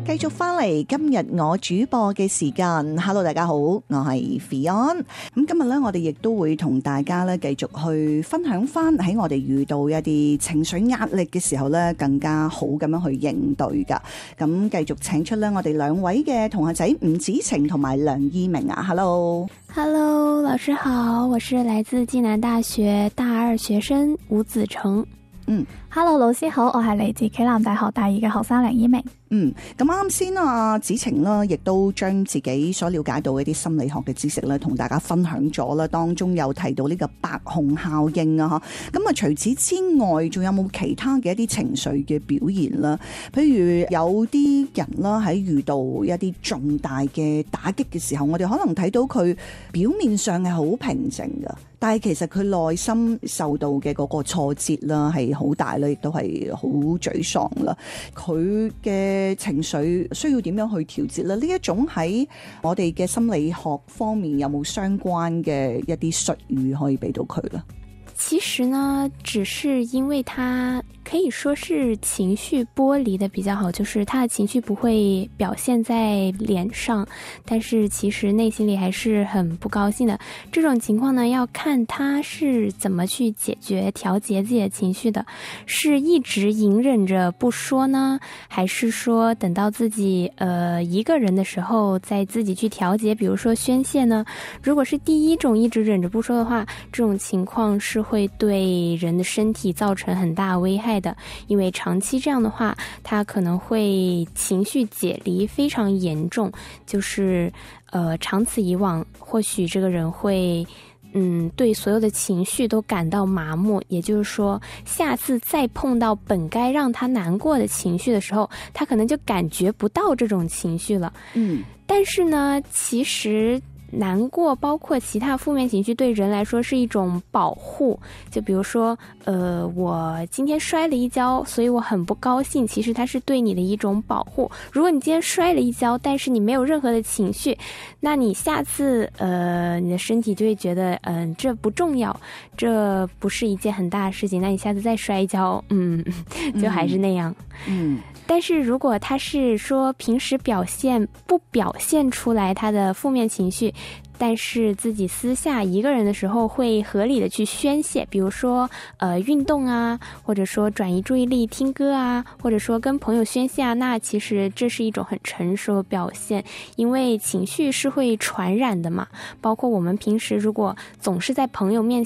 繼續翻嚟今日我主播嘅時間 ，Hello 大家好，我係 Fion。咁今日咧，我哋亦都會同大家咧繼續去分享翻喺我哋遇到一啲情緒壓力嘅時候咧，更加好咁樣去應對噶。咁繼續請出咧我哋兩位嘅同學仔吳子晴同埋梁依明啊 ，Hello。Hello， 老師好，我是來自暨南大學大二學生吳子成。 Hello， 老師好，我係嚟自暨南大學大二嘅學生梁依明。 咁啱先啊，子晴啦，亦都將自己所了解到嘅一啲心理學嘅知識咧，同大家分享咗啦。當中有提到呢個白熊效應啊，咁啊，除此之外，仲有冇其他嘅一啲情緒嘅表現啦？譬如有啲人啦，喺遇到一啲重大嘅打擊嘅時候，我哋可能睇到佢表面上係好平靜噶，但係其實佢內心受到嘅嗰個挫折啦，係好大啦，亦都係好沮喪啦。佢嘅情緒需要點樣去調節呢？呢一種喺我哋嘅心理學方面有冇相關嘅一啲術語可以俾到佢呢？ 其實呢，只是因為他可以說是情緒剝離的比較好，就是他的情緒不會表現在臉上，但是其實內心裡還是很不高興的。這種情況呢，要看他是怎麼去解決調節自己的情緒的，是一直隱忍着不說呢，還是說等到自己一個人的時候再自己去調節，比如說宣洩呢？如果是第一種一直忍着不說的話，這種情況是會對人的身體造成很大危害的，因為長期這樣的話，他可能會情緒解離非常嚴重，就是長此以往，或許這個人會對所有的情緒都感到麻木，也就是說下次再碰到本該讓他難過的情緒的時候，他可能就感覺不到這種情緒了。但是呢，其實難過包括其他負面情緒對人來說是一種保護，就比如說我今天摔了一跤，所以我很不高興，其實它是對你的一種保護。如果你今天摔了一跤，但是你沒有任何的情緒，那你下次你的身體就會覺得這不重要，這不是一件很大的事情，那你下次再摔一跤就還是那樣。但是如果他是說平時不表現出來他的負面情緒，但是自己私下一個人的時候會合理的去宣洩，比如說運動啊，或者說轉移注意力聽歌啊，或者說跟朋友宣洩啊，那其實這是一種很成熟的表現，因為情緒是會傳染的嘛，包括我們平時如果總是在朋友面前